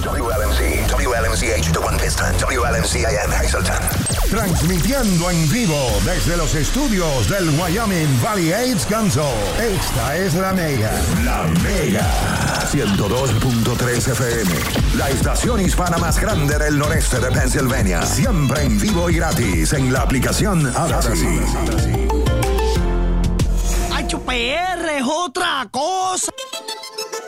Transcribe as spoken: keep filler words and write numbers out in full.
W L M C, W L M C H, The One Piston, W L M C I M, Hazleton. Transmitiendo en vivo desde los estudios del Wyoming Valley AIDS Council. Esta es la Mega. La Mega. ciento dos punto tres F M. La estación hispana más grande del noreste de Pennsylvania. Siempre en vivo y gratis en la aplicación Audacy. H P R es otra cosa.